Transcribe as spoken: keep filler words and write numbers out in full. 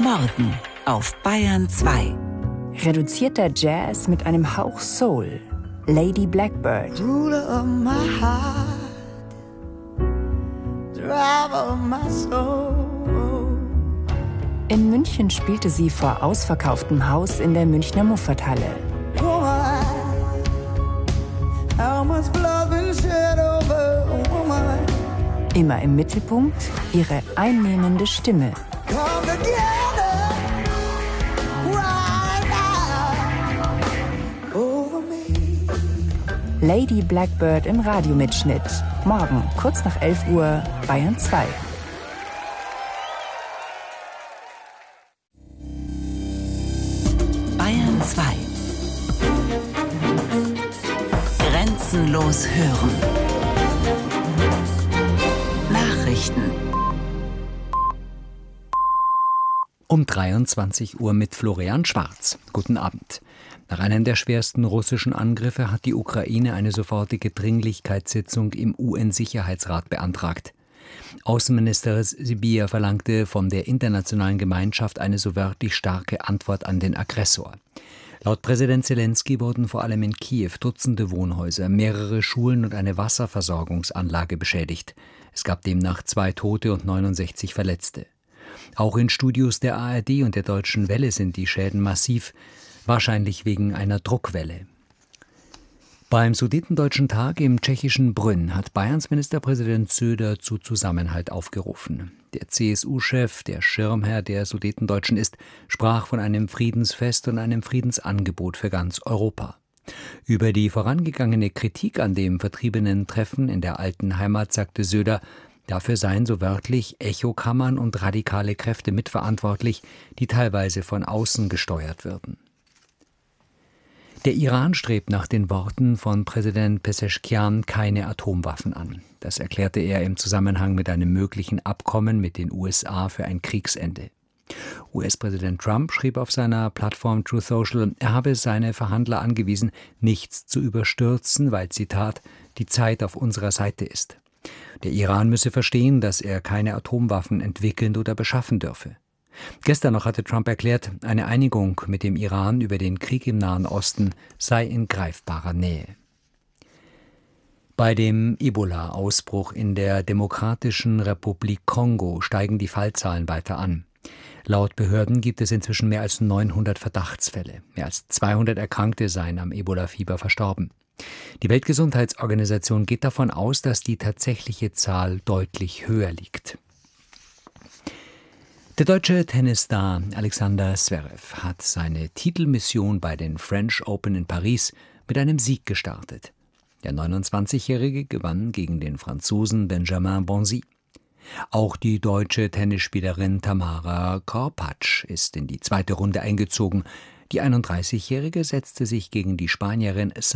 Morgen auf Bayern zwei. Reduzierter Jazz mit einem Hauch Soul. Lady Blackbird. Ruler of my heart, driver of my soul. In München spielte sie vor ausverkauftem Haus in der Münchner Muffathalle. Woman, how much blood been shed over a woman? Immer im Mittelpunkt ihre einnehmende Stimme. Come together right now over me. Lady Blackbird im Radiomitschnitt. Morgen, kurz nach elf Uhr, Bayern zwei. Bayern zwei. Grenzenlos hören. Nachrichten. Um dreiundzwanzig Uhr mit Florian Schwarz. Guten Abend. Nach einem der schwersten russischen Angriffe hat die Ukraine eine sofortige Dringlichkeitssitzung im U N-Sicherheitsrat beantragt. Außenminister Sybiha verlangte von der internationalen Gemeinschaft eine so wörtlich starke Antwort an den Aggressor. Laut Präsident Zelensky wurden vor allem in Kiew Dutzende Wohnhäuser, mehrere Schulen und eine Wasserversorgungsanlage beschädigt. Es gab demnach zwei Tote und neunundsechzig Verletzte. Auch in Studios der A R D und der Deutschen Welle sind die Schäden massiv, wahrscheinlich wegen einer Druckwelle. Beim Sudetendeutschen Tag im tschechischen Brünn hat Bayerns Ministerpräsident Söder zu Zusammenhalt aufgerufen. Der C S U-Chef, der Schirmherr der Sudetendeutschen ist, sprach von einem Friedensfest und einem Friedensangebot für ganz Europa. Über die vorangegangene Kritik an dem vertriebenen Treffen in der alten Heimat sagte Söder, dafür seien so wörtlich Echokammern und radikale Kräfte mitverantwortlich, die teilweise von außen gesteuert würden. Der Iran strebt nach den Worten von Präsident Pezeschkian keine Atomwaffen an. Das erklärte er im Zusammenhang mit einem möglichen Abkommen mit den U S A für ein Kriegsende. U S-Präsident Trump schrieb auf seiner Plattform Truth Social, er habe seine Verhandler angewiesen, nichts zu überstürzen, weil, Zitat, die Zeit auf unserer Seite ist. Der Iran müsse verstehen, dass er keine Atomwaffen entwickeln oder beschaffen dürfe. Gestern noch hatte Trump erklärt, eine Einigung mit dem Iran über den Krieg im Nahen Osten sei in greifbarer Nähe. Bei dem Ebola-Ausbruch in der Demokratischen Republik Kongo steigen die Fallzahlen weiter an. Laut Behörden gibt es inzwischen mehr als neunhundert Verdachtsfälle. Mehr als zweihundert Erkrankte seien am Ebola-Fieber verstorben. Die Weltgesundheitsorganisation geht davon aus, dass die tatsächliche Zahl deutlich höher liegt. Der deutsche Tennisstar Alexander Zverev hat seine Titelmission bei den French Open in Paris mit einem Sieg gestartet. Der neunundzwanzigjährige gewann gegen den Franzosen Benjamin Bonzi. Auch die deutsche Tennisspielerin Tamara Korpatsch ist in die zweite Runde eingezogen. Die einunddreißigjährige setzte sich gegen die Spanierin